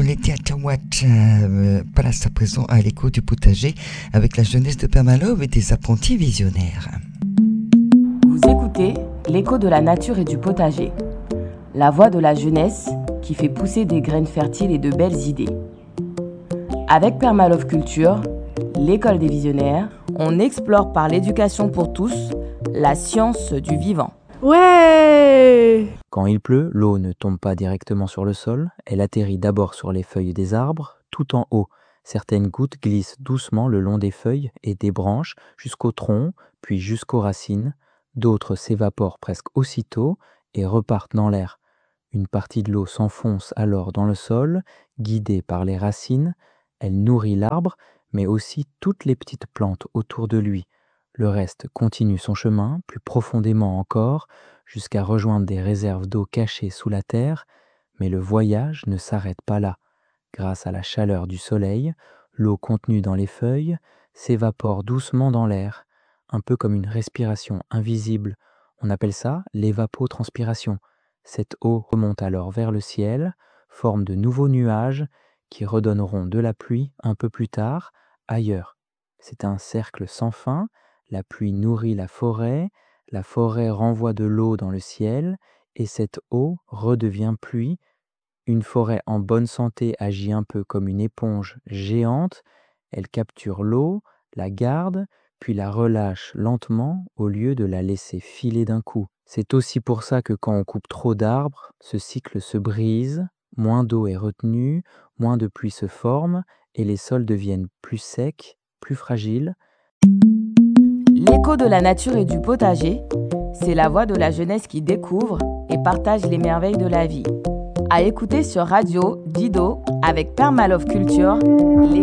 Lady Atawat, place à présent à l'écho du potager avec la jeunesse de Permalove et des apprentis visionnaires. Vous écoutez l'écho de la nature et du potager, la voix de la jeunesse qui fait pousser des graines fertiles et de belles idées. Avec Permalove Culture, l'école des visionnaires, on explore par l'éducation pour tous la science du vivant. Ouais! Quand il pleut, l'eau ne tombe pas directement sur le sol, elle atterrit d'abord sur les feuilles des arbres, tout en haut. Certaines gouttes glissent doucement le long des feuilles et des branches jusqu'au tronc, puis jusqu'aux racines. D'autres s'évaporent presque aussitôt et repartent dans l'air. Une partie de l'eau s'enfonce alors dans le sol, guidée par les racines. Elle nourrit l'arbre, mais aussi toutes les petites plantes autour de lui. Le reste continue son chemin, plus profondément encore, jusqu'à rejoindre des réserves d'eau cachées sous la terre, mais le voyage ne s'arrête pas là. Grâce à la chaleur du soleil, l'eau contenue dans les feuilles s'évapore doucement dans l'air, un peu comme une respiration invisible. On appelle ça l'évapotranspiration. Cette eau remonte alors vers le ciel, forme de nouveaux nuages qui redonneront de la pluie un peu plus tard, ailleurs. C'est un cercle sans fin. La pluie nourrit la forêt renvoie de l'eau dans le ciel, et cette eau redevient pluie. Une forêt en bonne santé agit un peu comme une éponge géante. Elle capture l'eau, la garde, puis la relâche lentement au lieu de la laisser filer d'un coup. C'est aussi pour ça que quand on coupe trop d'arbres, ce cycle se brise, moins d'eau est retenue, moins de pluie se forme, et les sols deviennent plus secs, plus fragiles. L'écho de la nature et du potager, c'est la voix de la jeunesse qui découvre et partage les merveilles de la vie. À écouter sur Radio Dido avec Permalove Culture, l'écho